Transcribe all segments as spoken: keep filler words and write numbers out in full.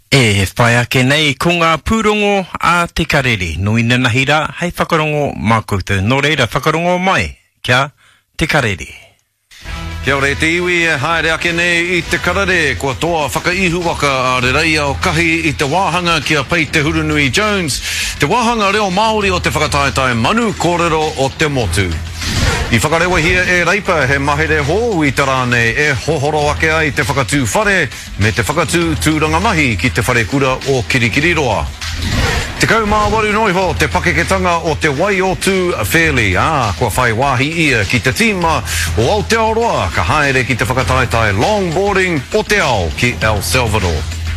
E whai ake nei ko ngā pūrongo a te karere. Nui nanahira, hei whakarongo mā koutou. Nō reira, whakarongo mai, kia te karere. Kia ore te iwi, haere ake nei I te karere, kua toa whakaihu waka a re reia o kahi I te wāhanga kia Pei Te Hurunui Jones, te wāhanga reo Māori o te whakataetai manu kōrero o te motu. I whakarewa hia e reipa he mahere hō I te rānei e hohoro ake ai te whakatū whare me te whakatū tūranga mahi ki te whare kura o Kirikiriroa. Te kau mā waru noiho te pakeketanga o te wai o tū Fairley. Ah, kua whai wāhi ia ki te tīma o Aotearoa ka haere ki te whakataetai longboarding o te ao ki El Salvador.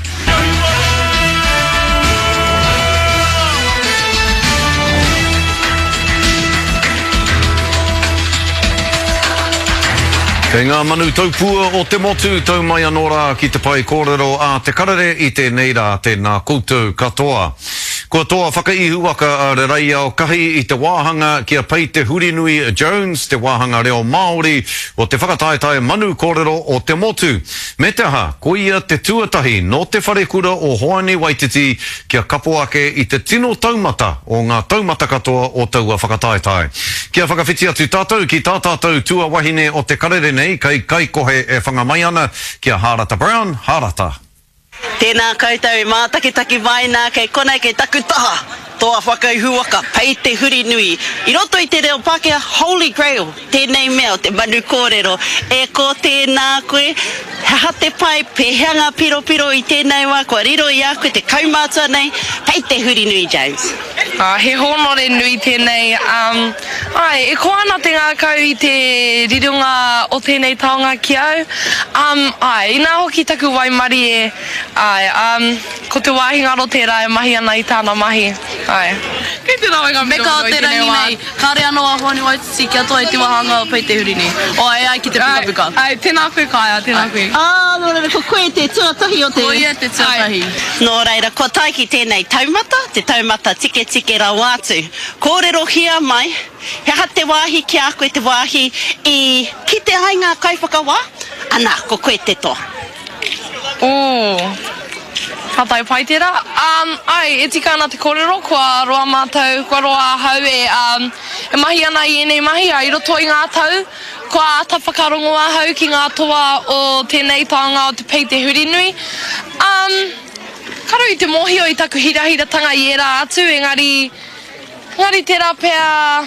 Kei ngā manu taupua o te motu tau mai anora ki te pai kōrero a te karere I te neira tēnā koutou katoa. Kua toa whakaihu waka a re reia o kahi I te wāhanga kia Pei Te Hurunui Jones, te wāhanga reo Māori o te whakataetai manu kōrero o te motu. Me te aha, ko ia te tuatahi no te wharekura o Hoani Waititi kia kapo ake I te tino taumata o ngā taumata katoa o taua whakataetai. Kia whakawhiti atu tātou ki tā tātou tua wahine o te karere nei, kai kai kohe e whangamai ana kia Harata Brown, Harata. Tēnā koutou e mātakitaki vaina kei konei kei taku taha. Toa whakaihu waka, Pei Te Hurunui. I roto I te reo Pākehā Holy Grail, tēnei mea o te manu kōrero. E ko tēnā koe, ha te pai, peheanga piro piro I tēnei wā, kua riro I a koe te kaumātua nei, Pei Te Hurunui Jones. Uh, he honore nui tēnei. Um, ai, e ko ana te ngā kau I te rirunga o tēnei taonga ki au. Um, ai, I nā hoki taku waimari e, ai, um, ko te wāhinga ro tērā e mahi ana I tāna mahi. Ai. Kei te rawenga me ka te rangi nei, kāre anō a Hoani Waititi kia toa I te wahanga o Pei Te Hurunui. O ai ai ki te puka puka. Ai, tēnā koe kaia, tēnā koe. Ah, nō reira, ko koe te tuatahi o te... Ko ia te tuatahi. Nō reira, ko tai ki tēnei taumata, te taumata tike tike rau atu. Kōrero hia mai, he ha te wāhi ki a koe te wāhi I ki te hainga kaiwhakawā, ana, ko koe te toa. Oh. Hatai pai tērā. Um, ai, e tika ana te kōrero, kua roa mātou, kua roa hau e, um, e mahi ana I enei mahi, ai roto I ngā tau, kua ata whakarongoa hau ki ngā toa o tēnei taonga o te Pei Te Hurunui. Um, karu I te mōhio I taku hirahiratanga I era atu, engari, engari tērā pēr,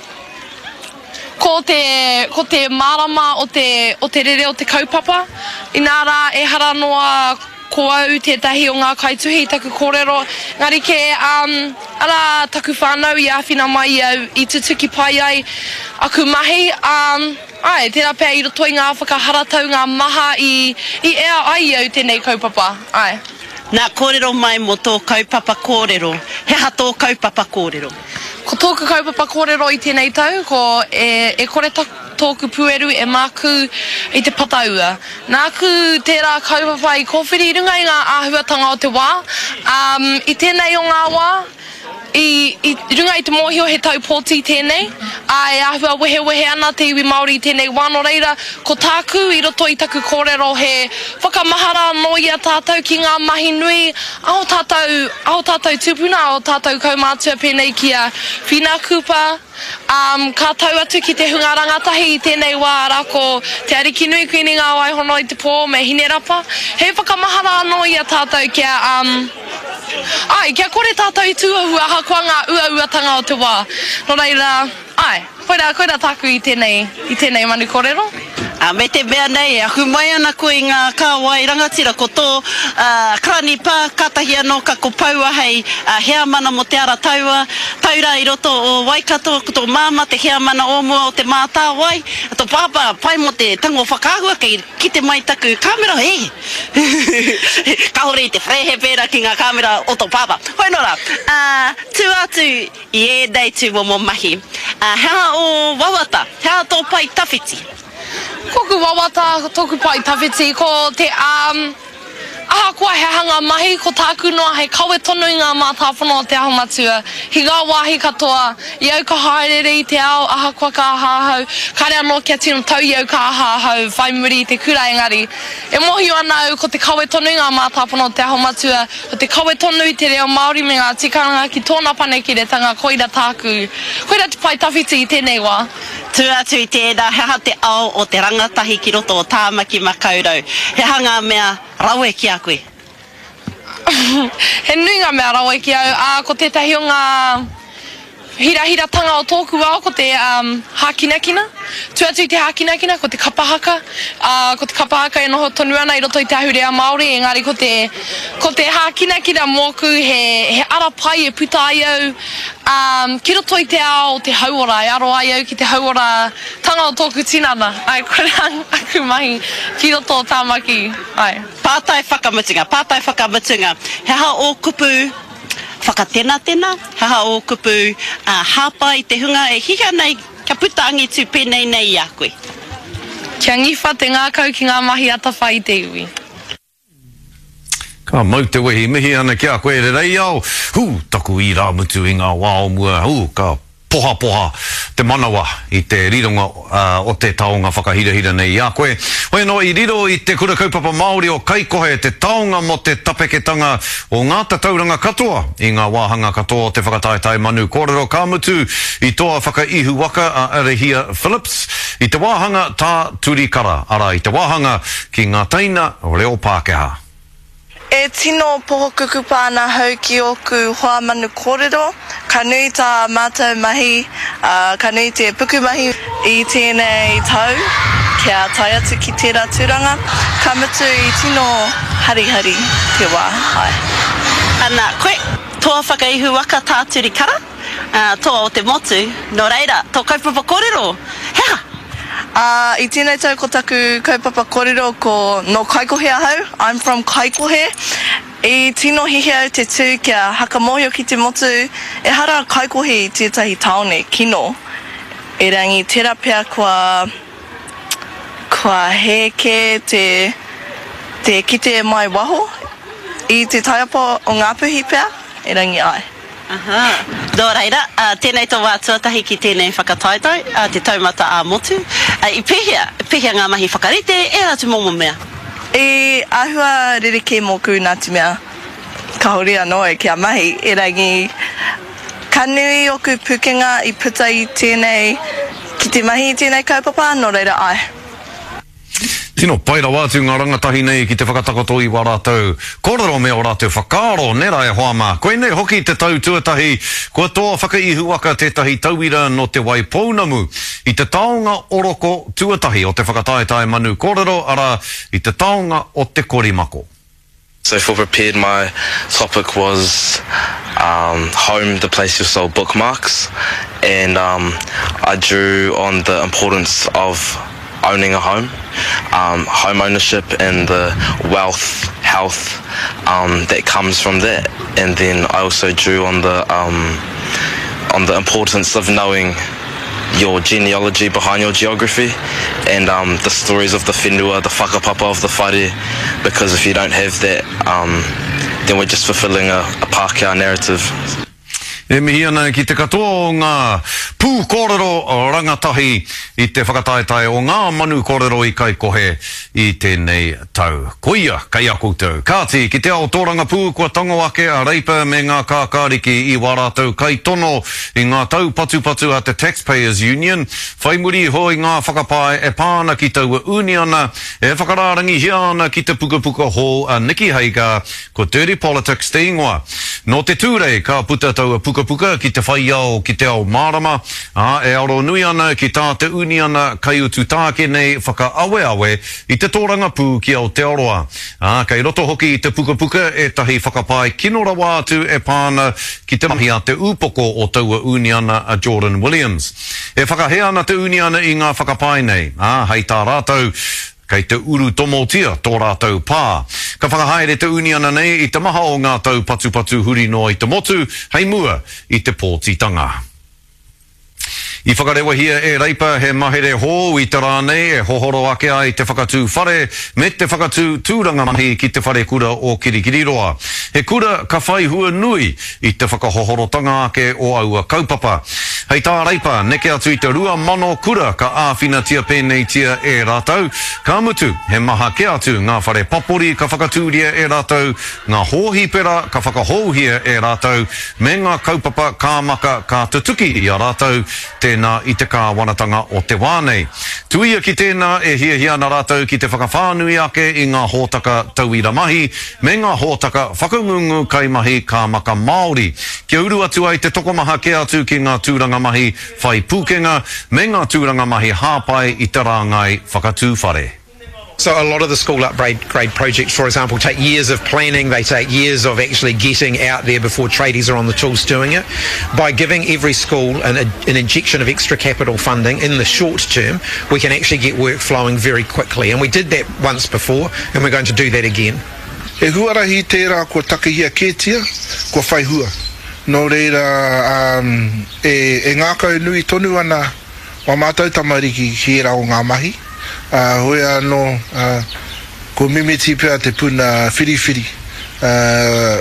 ko te, ko te marama o te, o te rere o te kaupapa, I nā rā e hara noa ko au tētahi o ngā kaituhi taku kōrero. Ngari ke um, ara taku whānau I āwhina mai au I tutuki pai ai aku mahi. Um, ai, tērā pēr I roto I ngā whakaharatau ngā maha I, I ea ai au tēnei kaupapa. Ai. Nā kōrero mai mo tō kaupapa kōrero. He ha tō kaupapa kōrero? Ko tōku kaupapa kōrero I tēnei tau, ko e, e kore tōku pueru e māku I te pataua. Nāku tērā kaupapa I kōwhiri runga I ngā āhuatanga o te wā. Um, I tēnei o ngā wā, I, I runga I te mōhio he tau pōti tēnei, ai āhua wehe wehe ana te iwi Māori tēnei wāno reira, ko tāku I roto I taku kōrero he whakamahara no ia tātou ki ngā mahi nui, ao tātou, ao tātou tūpuna, ao tātou kaumātua pēnei ki a whina kupa, um, ka tau atu ki te hunga rangatahi I tēnei wā rako te ariki nui kuini ngā waihono I te pō me hine rapa, he whakamahara no ia tātou kia... Um, ai, kia kore tātou I tuahua hakua ngā ua-uatanga o te wā. No reira, ai, koira, koira tāku I tēnei, I tēnei manu kōrero. A me te mea nei, a humai ana koe I ngā kāwai rangatira ko tō uh, krani pā katahi anō ka ko paua hei uh, hea mana mo te ara taua, taura I roto o Waikato, ko tō māma te hea mana o mua o te mātā wai, a tō pāpā pai mo te tango whakaahua kei ki te mai taku kamera, he! Kaore I te whrehe pēra ki ngā kamera o tō pāpā. Hoi nora, uh, tū atu I e nei tū mo mahi, uh, hea o wawata, hea tō pai tawhiti. Koku wawata, toku pai tawhiti, ko te, um, aha, kā kua he hanga mahi ko tāku noa he kawe tonu i ngā mātāwhana o te aho matua. Hi ngā wāhi katoa, i au ka haerere i te ao, aha kua ka ahahau, kare anō kia tino tau i au ka ahahau, whai muri i te kura engari. E mohi ana au ko te kawe tonu i ngā mātāwhana o te aho matua, ko te kawe tonu i te reo Māori me ngā tikanga ki tōna panekiretanga koira tāku. Koira te pai tawhiti i tēnei wā. Tu atu i tēnā, he ha te ao o te rangatahi ki roto o tāmaki makaurau. He hanga mea rawe ki a koe. He nui ngā mea rawe ki au, uh, ko tētahi o ngā hira-hira tanga o tōku wao, ko te um, hākinakina. Tu atu i te hākinakina, ko te kapahaka. Uh, ko te kapahaka e noho tonu ana i roto i te ahurea Māori, engari ko te, ko te hākinakina mōku he, he ara pai e puta ai au. Um, ki roto i te ao te hauora, e aro ai au ki te hauora tanga o tōku tinana. Ai, kore aku mahi ki roto o tāmaki. Ai. Pātai whakamutunga, pātai whakamutunga. He ha o kupu whakatena tena, he ha o kupu uh, hāpa i te hunga e hiha nei kia puta angitu pēnei nei i a koe. Kia ngiwha te ngākau ki ngā mahi atawha i te iwi. Ka mau te wehi mihi ana kia koe re rei au. Hu, taku i rā mutu i ngā wao mua. Hu, ka poha poha te manawa i te rironga uh, o te taonga whakahirahira nei i a koe. Hoi no i riro i te kura kaupapa Māori o Kaikohe, te taonga mo te tapeketanga o ngā tauranga katoa i ngā wāhanga katoa o te whakataetai manu kōrero ka mutu i toa whakaihu waka a Arehia Phillips i te wāhanga tā turikara ara i te wāhanga ki ngā taina o Reo Pākehā. E tino poho kuku pāna hau ki oku hoa manu kōrero, ka nui tā mātou mahi, uh, ka nui te puku mahi i tēnei tau, kia tai atu ki tērā tūranga, ka mutu i tino hari-hari te wā. Ai. Ana, koe, toa whakaihu waka tā turikara, uh, toa o te motu, no reira, tō kaupapa kōrero, hea! Uh, I tēnei tau ko taku kaupapa kōrero ko no Kaikohe ahau. I'm from Kaikohe. I tino hihi au te tū kia hakamohio ki te motu, e hara Kaikohe i tētahi taone, kino. E rangi tērā pēr kua, kua heke te, te kite mai waho i te taiapa o Ngāpuhi pēr, e rangi ai. Aha. Nō reira, uh, tēnei tō wā tuatahi ki tēnei whakataitau, uh, te taumata a motu. Uh, I pehia, pehia ngā mahi whakarete, e atu momo mea. E ahua rereke mōku Ngāti mea, ka hori anō e kia mahi, e rangi ka nui oku pukenga i puta i tēnei, ki te mahi i tēnei kaupapa, nō reira ai. Tino paira wātu ngā rangatahi nei ki te whakatakoto i wā rātou. Kōrero me o rātou whakaaro, nera e hoama. Koe nei hoki te tau tuatahi, kua toa whakaihu waka tētahi tauira no te Waipounamu. I te taonga oroko tuatahi o te whakataetai manu kōrero, ara i te taonga o te korimako. So for prepared, my topic was um, home, the place you sell bookmarks, and um, I drew on the importance of owning a home, um, home ownership and the wealth, health um, that comes from that. And then I also drew on the um, on the importance of knowing your genealogy behind your geography and um, the stories of the whenua, the whakapapa of the whare, because if you don't have that, um, then we're just fulfilling a, a Pākehā narrative. E mihi ana ki te katoa o ngā pū kōrero rangatahi i te whakataetai o ngā manu kōrero i Kaikohe i tēnei tau. Koia, kai a koutou. Kāti, ki te ao tōranga pū kua tango ake a reipa me ngā kākāriki i wārātou kai tono i ngā tau patu-patu a te Taxpayers Union. Whai muri hoi ngā whakapae e pāna ki taua uni ana, e whakarārangi hia ana ki te puka-puka hō a Nikki Hager ko Dirty Politics te ingoa. No te tūrei, ka puta taua puka puka ki te whai au ki te ao marama, a, e aro nui ana ki tā te uni ana kai utu tāke nei whaka awe awe i te tōranga pū ki au te aroa. A, kai roto hoki i te puka puka e tahi whakapai kinora wātu e pāna ki te mahi a te upoko o taua uni ana a Jordan Williams. E whakahea ana te uni ana i ngā whakapai nei, a, hei tā rātou, kei te uru tomotia tō rātou pā. Ka whakahaere te uni ana nei i te maha o ngā tau patu-patu huri no i te motu, hei mua i te pōtitanga. I whakarewa hia e reipa he mahere hō i te rānei e hohoro ake ai te whakatū whare me te whakatū tūranga mahi ki te whare kura o Kirikiriroa. He kura ka whai hua nui i te whakahohorotanga ake o aua kaupapa. Hei tā reipa, neke atu i te rua mano kura ka āwhina tia pēnei tia e rātau. Ka mutu, he maha ke atu ngā whare papori ka whakatūria e rātau, ngā hōhi pera ka whakahouhia e rātau, me ngā kaupapa ka maka ka tutuki i a rātau, tēnā i te kāwanatanga o te wānei. Tuia ki tēnā e hia hia na rātau ki te whakawhānui ake i ngā hōtaka tauira mahi, me ngā hōtaka whakangungu kai mahi ka maka Māori. Kia uru atu ai te tokomaha ke atu ki ngā tūranga mahi whai pūkenga, me ngā tūranga mahi hāpai i te rāngai whakatū whare. So a lot of the school upgrade grade projects, for example, take years of planning, they take years of actually getting out there before tradies are on the tools doing it. By giving every school an, an injection of extra capital funding in the short term, we can actually get work flowing very quickly. And we did that once before, and we're going to do that again. E huarahi tērā kua takahia kētia, kua whai hua. Nō reira, um, e, e ngākau nui tonu ana wa mātou tamariki ki e rao ngā mahi. Uh, hoi anō uh, ko mimiti pia te puna whiriwhiri uh,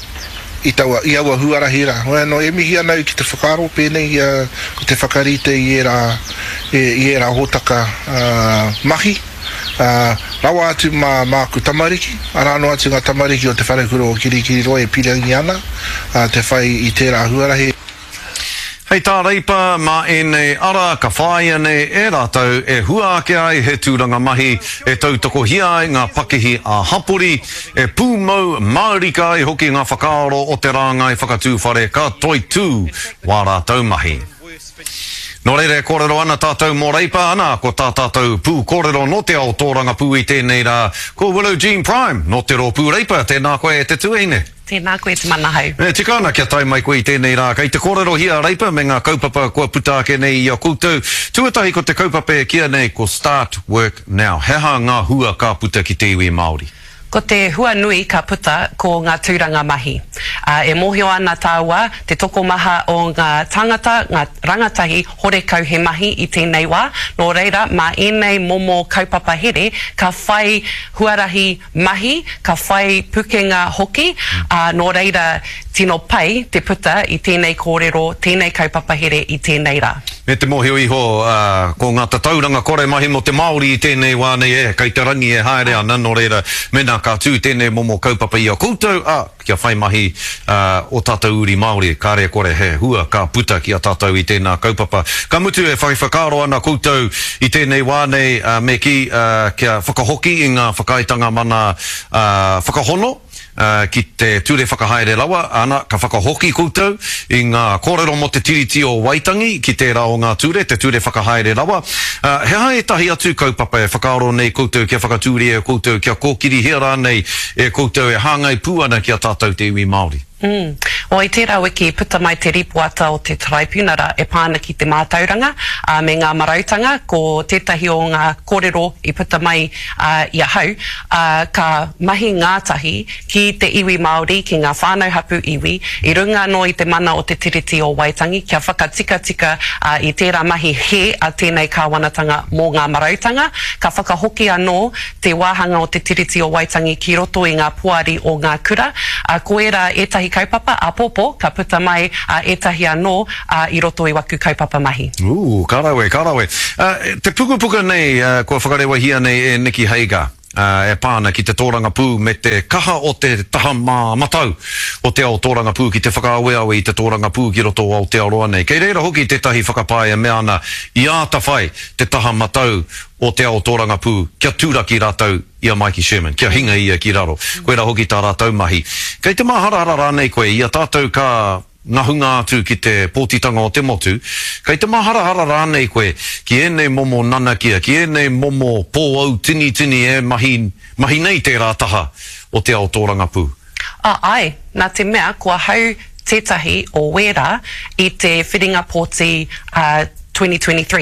i taua i aua huarahira. Hoi anō e mihi anau ki te whakaro pēnei uh, ko te whakarite i e rā, e, i e rā hōtaka uh, mahi. Uh, rawa atu mā māku tamariki, arano atu ngā tamariki o te wharekuro o Kirikiriroa e pirangi ana, uh, te whai i tērā huarahi. Hei tā reipa, mā e nei ara ka whāia nei e rātau e hua ake ai he tūranga mahi e tautoko hia ai ngā pakihi a hapori e pūmau maurika ai hoki ngā whakaaro o te rāngai whakatū whare ka toi tū wā rātau mahi. Nō reire kōrero ana tātou mō reipa ana ko tā tātou pū kōrero no te ao tōranga pū i tēnei rā ko Willow Jean Prime no te rō pū reipa tēnā koe e te tueine. Tēnā koe te mana hau. E, tikana kia tai mai koe i tēnei rā, kei te kōrero hia reipa me ngā kaupapa kua puta ake nei i a koutou. Tuatahi ko te kaupapa e kia nei ko Start Work Now. Heha ngā hua ka puta ki te iwi Māori? Ko te hua nui ka puta ko ngā tūranga mahi. Uh, e mōhio ana tāua te tokomaha o ngā tangata, ngā rangatahi horekau he mahi i tēnei wā. Nō reira, mā enei momo kaupapa here, ka whai huarahi mahi, ka whai pukenga hoki, uh, nō reira tino pai te puta i tēnei kōrero, tēnei kaupapa here i tēnei rā. Me te mōhio iho, uh, ko ngā tatauranga kore mahi mo te Māori i tēnei wā nei e, kei te rangi e haere ana, nō reira, mena ka tū tēnei momo kaupapa i a koutou, a, kia whai mahi uh, o tātou uri Māori, kāre kore he hua ka puta ki a tātou i tēnā kaupapa. Ka mutu e whai whakaro ana koutou i tēnei wā nei, uh, me ki uh, kia whakahoki i ngā whakaitanga mana uh, whakahono, Uh, ki te ture whakahaere lawa, ana ka whakahoki koutou i ngā kōrero mo te tiriti o Waitangi ki te rā o ngā ture, te ture whakahaere lawa. Uh, he hae tahi atu kaupapa e whakaaro nei koutou kia whakatūri e koutou kia kōkiri hira nei e koutou e hāngai pūana kia tātou te iwi Māori. Mm. O i tērā wiki puta mai te ripuata o te Tribunara e pāna ki te mātauranga uh, me ngā marautanga ko tētahi o ngā kōrero i puta mai uh, i a hau uh, ka mahi ngātahi ki te iwi Māori ki ngā whānau hapu iwi i runga no i te mana o te tiriti o Waitangi kia whakatika tika uh, i tērā mahi he a tēnei kāwanatanga mō ngā marautanga ka whakahoki anō te wāhanga o te tiriti o Waitangi ki roto i ngā puari o ngā kura uh, ko era etahi kaupapa a popo ka puta mai a uh, etahi anō uh, i roto i waku kaupapa mahi. Uu, kārawe, kārawe. Uh, te pukupuka nei, uh, kua whakarewa hia nei e Nikki Hager. Uh, e pāna ki te tōranga pū me te kaha o te taha mā matau o te ao tōranga pū ki te whakaaweawe i te tōranga pū ki roto o Aotearoa nei. Kei reira hoki te tahi whakapāia me ana i āta whai te taha matau o te ao tōranga pū kia tūra ki rātou i a Mikey Sherman, kia hinga ia ki raro. Koe ra hoki tā rātou mahi. Kei te maharahara rānei koe, i a tātou ka ngahunga atu ki te pōtitanga o te motu, kei te maharahara rānei koe, ki enei momo nanakia, ki enei momo pōau tini tini e mahi, mahi nei te rātaha o te ao tōranga pū. Ah, ai, nā te mea, kua hau tētahi o wera i te whiringa pōti uh, twenty twenty-three.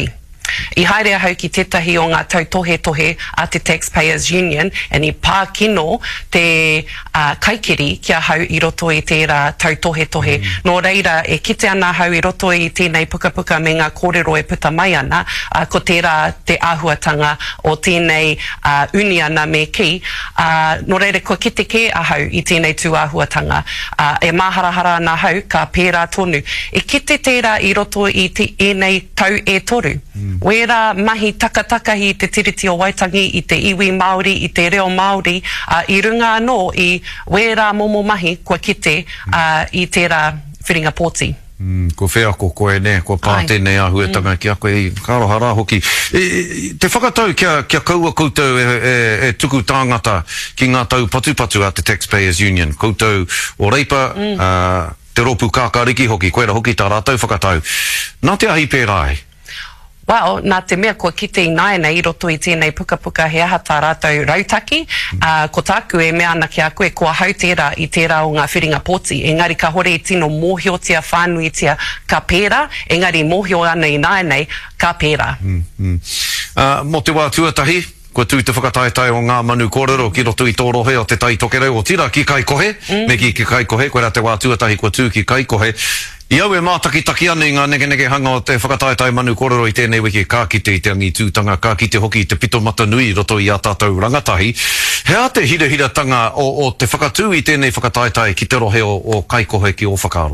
I haere hau ki tetahi o ngā tau tohe tohe a te Taxpayers Union, and i pākino te uh, kaikiri kia hau i roto i tērā tau tohe tohe. Mm. Nō reira, e kite ana hau i roto i tēnei puka puka me ngā kōrero e puta mai ana, uh, ko tērā te āhuatanga o tēnei uh, uni ana me ki. Uh, nō reira, ko kite ke a hau i tēnei tū āhuatanga. Uh, e māharahara ana hau, ka pērā tonu. E kite tērā i roto i te enei tau e toru. Mm. Wera mahi takatakahi te tiriti o Waitangi i te iwi Māori, i te reo Māori, uh, i runga anō i wera momo mahi kua kite uh, i tērā whiringa pōti. Mm, ko whea ko koe ne, ko pātene a huetanga mm. ki a koe i karohara hoki. E, e, te whakatau kia, kia kaua koutou e, e, e tuku tāngata ki ngā tau patupatu a te Taxpayers Union. Koutou o reipa, mm. uh, te ropu kākāriki hoki, koera hoki tā rātau whakatau. Nā te ahi pērai? Well, nā te mea kua kite i naena i roto i tēnei puka puka he aha tā rātou rautaki, mm. uh, ko tāku e mea ana ki a koe kua hau tērā i tērā o ngā whiringa pōti. Engari ka hore i tino mōhiotia whānuitia ka pērā, engari mōhio ana i naenei ka pērā. Mm, mm. Uh, mo te wā tuatahi, kua tū te whakataetai o ngā manu kōrero ki roto i tōrohe o te tai tokerau o tira ki kai kohe, mm. me ki ki kai kohe, koe rā te wā tuatahi kua tū ki kai kohe. I au e mātaki taki ane ngā nege nege hanga o te whakataetai manu kōrero i tēnei wiki kā kite i te angi tūtanga, kā kite hoki i te pito mata nui roto i a tātou rangatahi. Hea te hira hira tanga o, o te whakatū i tēnei whakataetai ki te rohe o, o kai kohe ki o whakaro?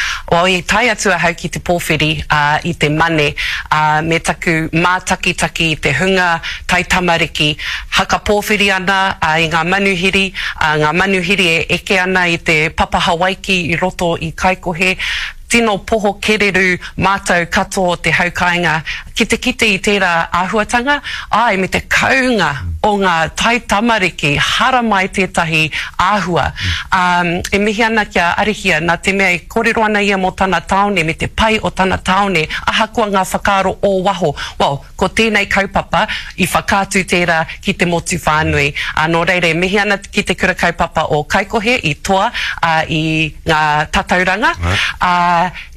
O i tai atua hau ki te pōwhiri uh, i te mane, uh, me taku mātaki taki i te hunga tai tamariki, haka pōwhiri ana uh, i ngā manuhiri, uh, ngā manuhiri e eke ana i te papa Hawaiki i roto i kaikohe, tino poho kereru mātou katoa te haukainga, kite kite i tērā āhuatanga, ai me te kaunga o ngā tai tamariki, hara mai tētahi āhua. Um, e mihi ana kia arihia, nā te mea i kōrero ana ia mo tana taone, me te pai o tana taone, aha kua ngā whakaro o waho. Well, ko tēnei kaupapa i whakātu tērā ki te motu whānui. Uh, nō reire, mihi ana ki te kura kaupapa o kaikohe i toa uh, i ngā tatauranga. Uh,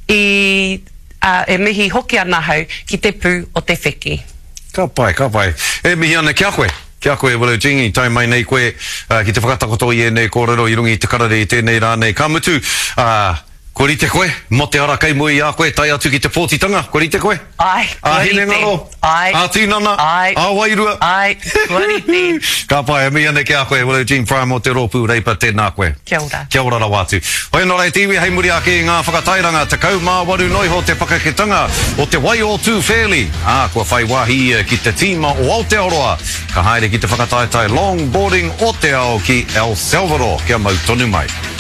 i uh, e mihi hoki ana hau ki te pū o te wheki. Ka pai, ka pai. E mihi ana kia koe. Kia koe, wale jingi, tai mai nei koe, uh, ki te whakatakoto i e nei kōrero i rungi i te karare i tēnei rā nei. Ka mutu, uh, ko rite koe, mo te ara kai mui a koe, tai atu ki te pōtitanga, ko rite koe? Ai, ko rite. Ngaro. Ai. A tīnana. Ai. A wairua. Ai, ko rite. Ka pai, e mihi ana kia koe, wale jingi whae mo te rōpū reipa tēnā koe. Kia ora. Kia ora rawatu. Hoi nō rei tiwi, hei muri ake i ngā whakatairanga, te kau mā waru noi ho te pakaketanga o te wai o tū whēli. Ah, kua whai wahi ki te tīma o Aotearoa. Ka haere ki te whakataetai longboarding o te ao ki El Salvador. Kia mau tonu mai.